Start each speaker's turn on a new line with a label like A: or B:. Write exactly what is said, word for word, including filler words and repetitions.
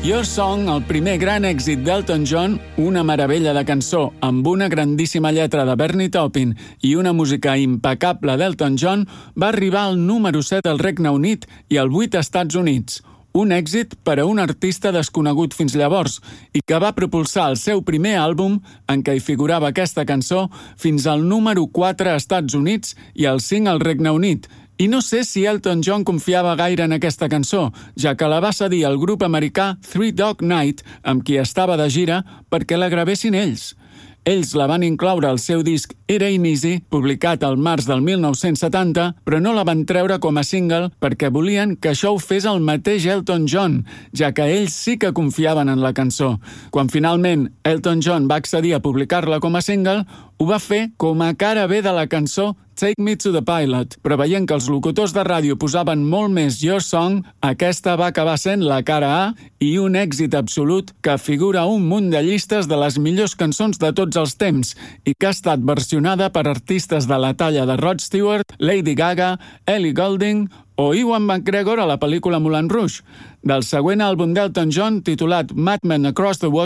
A: Your Song, el primer gran èxit d'Elton John, una meravella de cançó amb una grandíssima lletra de Bernie Taupin i una música impecable d'Elton John, va arribar al número set al Regne Unit i al vuit als Estats Units. Un èxit per a un artista desconegut fins llavors i que va propulsar el seu primer àlbum, en què hi figurava aquesta cançó, fins al número quatre als Estats Units i al cinc al Regne Unit. I no sé si Elton John confiava gaire en aquesta cançó, ja que la va cedir al grup americà Three Dog Night, amb qui estava de gira, perquè la gravessin ells. Ells la van incloure al seu disc It Ain't Easy, publicat al març del mil nou-cents setanta, però no la van treure com a single perquè volien que això ho fes el mateix Elton John, ja que ells sí que confiaven en la cançó. Quan finalment Elton John va accedir a publicar-la com a single, ho va fer com a cara B de la cançó Take Me to the Pilot, però veient que els locutors de ràdio posaven molt més Your Song, aquesta va acabar sent la cara A i un èxit absolut que figura a un munt de llistes de les millors cançons de tots els temps i que ha estat versionada per artistes de la talla de Rod Stewart, Lady Gaga, Ellie Goulding o Ewan McGregor a la pel·lícula Moulin Rouge. Del següent àlbum d'Elton John, titulat Mad Men Across the Water,